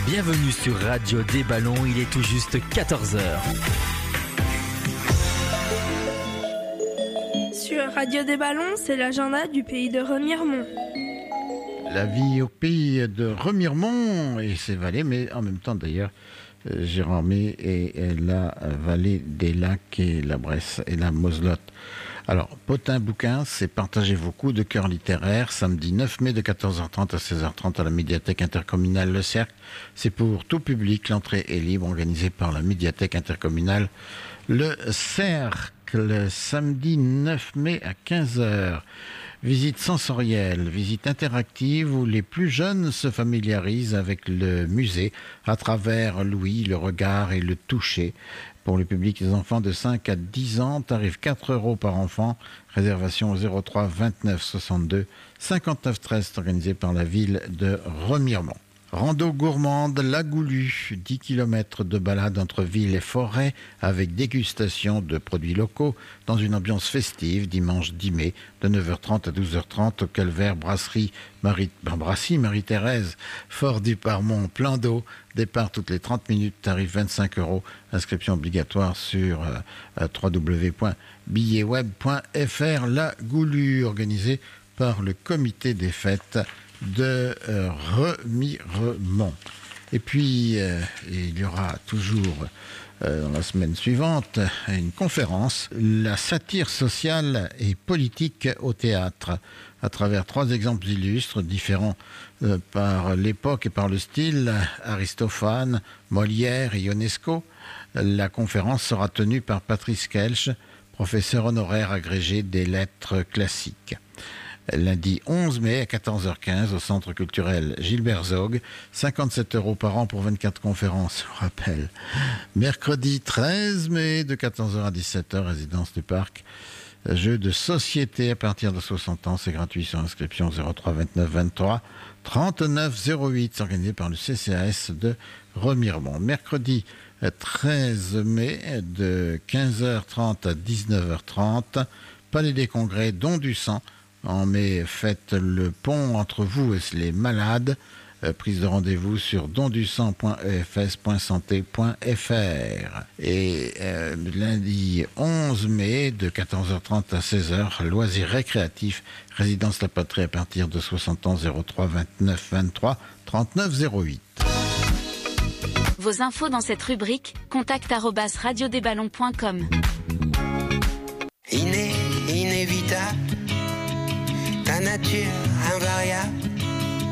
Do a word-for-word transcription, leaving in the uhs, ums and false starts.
Bienvenue sur Radio des Ballons, il est tout juste quatorze heures. Sur Radio des Ballons, c'est l'agenda du pays de Remiremont. La vie au pays de Remiremont et ses vallées, mais en même temps d'ailleurs, Gérardmer et la vallée des lacs et la Bresse et la Moselotte. Alors, Potin Bouquin, c'est partager vos coups de cœur littéraire, samedi neuf mai de quatorze heures trente à seize heures trente à la médiathèque intercommunale Le Cercle. C'est pour tout public, l'entrée est libre, organisée par la médiathèque intercommunale Le Cercle, samedi neuf mai à quinze heures. Visite sensorielle, visite interactive où les plus jeunes se familiarisent avec le musée à travers l'ouïe, le regard et le toucher. Pour le public des enfants de cinq à dix ans, tarif quatre euros par enfant, réservation au zéro trois vingt-neuf soixante-deux cinquante-neuf treize, organisé par la ville de Remiremont. Rando gourmande, La Goulue, dix kilomètres de balade entre ville et forêt avec dégustation de produits locaux dans une ambiance festive dimanche dix mai de neuf heures trente à douze heures trente au Calvaire Brasserie Marie, Brasserie Marie-Thérèse, Fort du Parmont, Plan d'eau, départ toutes les trente minutes, tarif vingt-cinq euros, inscription obligatoire sur euh, w w w point billet web point f r. La Goulue, organisée par le comité des fêtes de euh, Remiremont. Et puis, euh, il y aura toujours, euh, dans la semaine suivante, une conférence, la satire sociale et politique au théâtre, à travers trois exemples illustres, différents euh, par l'époque et par le style, Aristophane, Molière et Ionesco. La conférence sera tenue par Patrice Kelch, professeur honoraire agrégé des lettres classiques. Lundi onze mai à quatorze heures quinze au Centre culturel Gilbert Zog, cinquante-sept euros par an pour vingt-quatre conférences, je rappelle. Mercredi treize mai de quatorze heures à dix-sept heures, résidence du Parc. Jeu de société à partir de soixante ans, c'est gratuit sur inscription zéro trois vingt-neuf vingt-trois trente-neuf zéro huit, c'est organisé par le C C A S de Remiremont. Mercredi treize mai de quinze heures trente à dix-neuf heures trente, Palais des Congrès, don du sang. En mai, faites le pont entre vous et les malades. Euh, prise de rendez-vous sur don du sang point e f s point santé point f r. Et euh, lundi onze mai, de quatorze heures trente à seize heures, loisirs récréatifs, résidence La Patrie à partir de soixante ans, zéro trois vingt-neuf vingt-trois trente-neuf zéro huit. Vos infos dans cette rubrique, contact arobase radio des ballons point com. Iné, inévitable, ta nature invariable,